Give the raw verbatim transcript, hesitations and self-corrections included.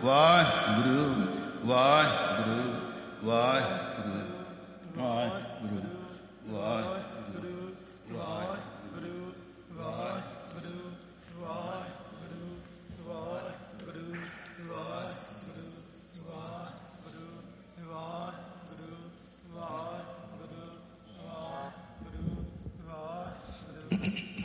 Waheguru Waheguru Waheguru Waheguru Waheguru Waheguru Waheguru Waheguru Waheguru Waheguru Waheguru Waheguru Waheguru Waheguru Waheguru